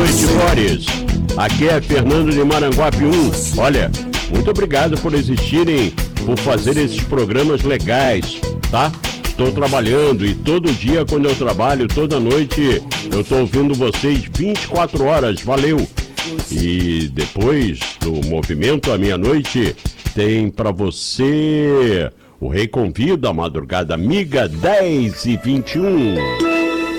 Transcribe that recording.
Repetidores. Aqui é Fernando de Maranguape 1. Olha, muito obrigado por existirem, por fazer esses programas legais, tá? Estou trabalhando e todo dia quando eu trabalho, toda noite, eu estou ouvindo vocês 24 horas, valeu! E depois do movimento à meia-noite, tem para você o Rei Convida, a Madrugada Amiga 10h21.